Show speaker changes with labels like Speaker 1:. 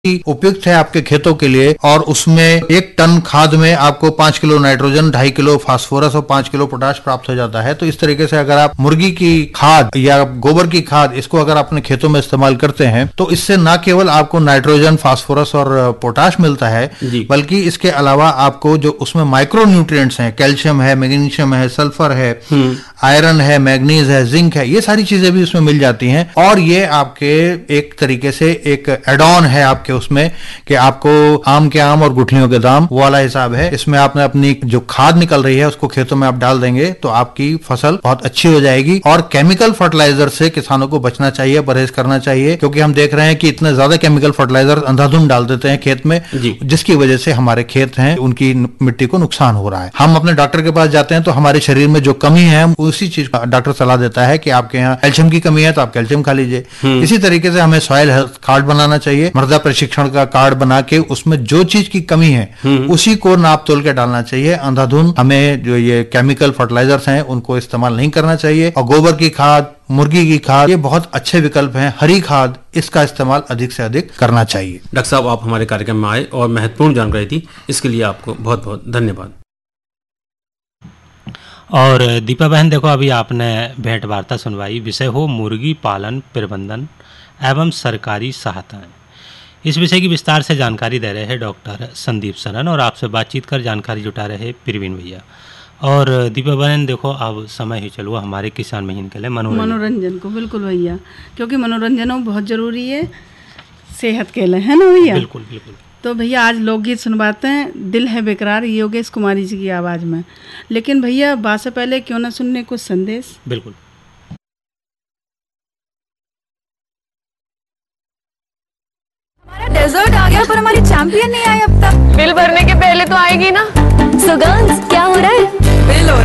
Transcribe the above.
Speaker 1: उपयुक्त है आपके खेतों के लिए, और उसमें 1 टन खाद में आपको 5 किलो नाइट्रोजन, 2.5 किलो फास्फोरस और 5 किलो पोटाश प्राप्त हो जाता है। तो इस तरीके से अगर आप मुर्गी की खाद या गोबर की खाद इसको अगर अपने खेतों में इस्तेमाल करते हैं तो इससे न केवल आपको नाइट्रोजन, फास्फोरस और पोटाश मिलता है, बल्कि इसके अलावा आपको जो उसमें माइक्रो न्यूट्रिएंट्स हैं, कैल्शियम है, मैग्नीशियम है, सल्फर है, आयरन है, मैग्नीज है, जिंक है, ये सारी चीजें भी उसमें मिल जाती हैं। और ये आपके एक तरीके से एक एड ऑन है आपके उसमें कि आपको आम के आम और गुठलियों के दाम वो वाला हिसाब है। इसमें आपने अपनी जो खाद निकल रही है उसको खेतों में आप डाल देंगे तो आपकी फसल बहुत अच्छी हो जाएगी। और केमिकल फर्टिलाइजर से किसानों को बचना चाहिए, परहेज करना चाहिए, क्योंकि हम देख रहे हैं कि इतने ज्यादा केमिकल फर्टिलाइजर अंधाधुंध डाल देते हैं खेत में, जिसकी वजह से हमारे खेत हैं उनकी मिट्टी को नुकसान हो रहा है। हम अपने डॉक्टर के पास जाते हैं तो हमारे शरीर में जो कमी है उसी चीज का डॉक्टर सलाह देता है कि आपके यहाँ कैल्शियम की कमी है तो आप कैल्शियम खा लीजिए। इसी तरीके से हमें सॉइल हेल्थ कार्ड बनाना चाहिए, मृदा प्रशिक्षण का कार्ड बना के उसमें जो चीज की कमी है उसी को नाप तोल के डालना चाहिए। अंधाधुंध हमें जो ये केमिकल फर्टिलाइजर्स हैं उनको इस्तेमाल नहीं करना चाहिए। और गोबर की खाद, मुर्गी की खाद, ये बहुत अच्छे विकल्प हैं। हरी खाद, इसका इस्तेमाल अधिक से अधिक करना चाहिए।
Speaker 2: डॉक्टर साहब, आप हमारे कार्यक्रम में आए और महत्वपूर्ण जानकारी दी, इसके लिए आपको बहुत बहुत धन्यवाद।
Speaker 3: और दीपा बहन, देखो अभी आपने भेंट वार्ता सुनवाई, विषय हो मुर्गी पालन प्रबंधन एवं सरकारी सहायताएं। इस विषय की विस्तार से जानकारी दे रहे हैं डॉक्टर संदीप सरन, और आपसे बातचीत कर जानकारी जुटा रहे हैं प्रवीण भैया। और दीपा बहन, देखो अब समय ही चलो हमारे किसान महीन के लिए मनोरंजन
Speaker 4: को। बिल्कुल भैया, क्योंकि मनोरंजन बहुत जरूरी है सेहत के लिए, है ना भैया?
Speaker 3: बिल्कुल बिल्कुल।
Speaker 4: तो भैया आज लोकगीत सुनवाते हैं, दिल है बेकरार, योगेश कुमारी जी की आवाज़ में। लेकिन भैया बात से पहले क्यों ना सुनने कुछ संदेश।
Speaker 3: बिल्कुल।
Speaker 5: हमारा डेजर्ट आ गया पर हमारी चैंपियन नहीं आई अब तक।
Speaker 6: बिल भरने के पहले तो आएगी ना।
Speaker 5: So girls,